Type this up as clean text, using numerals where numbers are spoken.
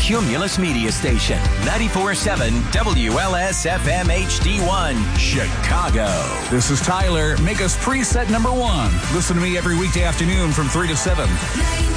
Cumulus Media Station, 94.7 WLS-FM HD1, Chicago. This is Tyler. Make us preset number 1. Listen to me every weekday afternoon from 3 to 7.